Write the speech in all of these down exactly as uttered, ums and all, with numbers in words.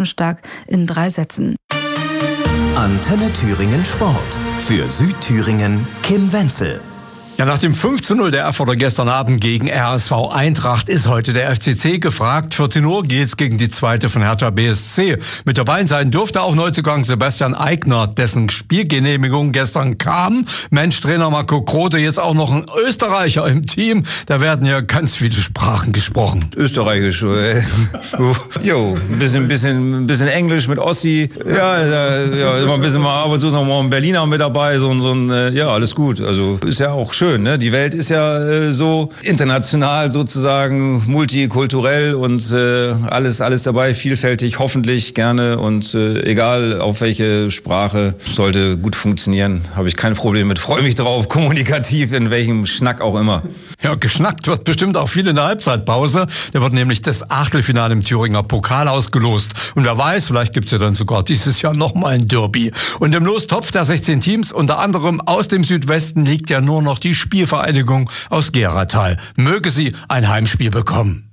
Schöffenstark in drei Sätzen. Antenne Thüringen Sport. Für Südthüringen Kim Wenzel. Ja, nach dem fünf zu null der Erfurter gestern Abend gegen R S V Eintracht ist heute der F C C gefragt. vierzehn Uhr geht's gegen die zweite von Hertha B S C. Mit dabei sein durfte auch Neuzugang Sebastian Aigner, dessen Spielgenehmigung gestern kam. Mensch, Trainer Marco Grote, jetzt auch noch ein Österreicher im Team. Da werden ja ganz viele Sprachen gesprochen. Österreichisch, äh, jo, ein bisschen, bisschen, ein bisschen Englisch mit Ossi. Ja, ja, ja, immer ein bisschen mal ab und zu ist noch mal ein Berliner mit dabei. So, so ein, ja, alles gut. Also ist ja auch schön. Ne? Die Welt ist ja äh, so international sozusagen, multikulturell und äh, alles, alles dabei, vielfältig, hoffentlich gerne und äh, egal auf welche Sprache, sollte gut funktionieren. Habe ich kein Problem mit, freue mich drauf, kommunikativ, in welchem Schnack auch immer. Ja, geschnackt wird bestimmt auch viel in der Halbzeitpause. Da wird nämlich das Achtelfinale im Thüringer Pokal ausgelost. Und wer weiß, vielleicht gibt's ja dann sogar dieses Jahr nochmal ein Derby. Und im Lostopf der sechzehn Teams, unter anderem aus dem Südwesten, liegt ja nur noch die Spielvereinigung aus Geratal. Möge sie ein Heimspiel bekommen.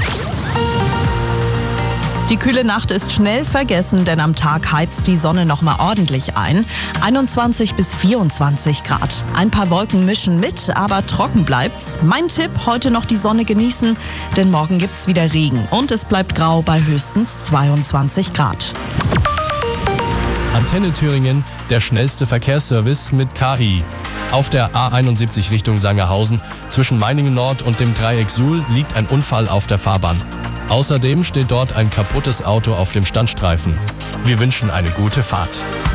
Die kühle Nacht ist schnell vergessen, denn am Tag heizt die Sonne noch mal ordentlich ein. einundzwanzig bis vierundzwanzig Grad. Ein paar Wolken mischen mit, aber trocken bleibt's. Mein Tipp, heute noch die Sonne genießen, denn morgen gibt's wieder Regen. Und es bleibt grau bei höchstens zweiundzwanzig Grad. Antenne Thüringen, der schnellste Verkehrsservice mit K I. Auf der A einundsiebzig Richtung Sangerhausen zwischen Meiningen Nord und dem Dreieck Suhl liegt ein Unfall auf der Fahrbahn. Außerdem steht dort ein kaputtes Auto auf dem Standstreifen. Wir wünschen eine gute Fahrt.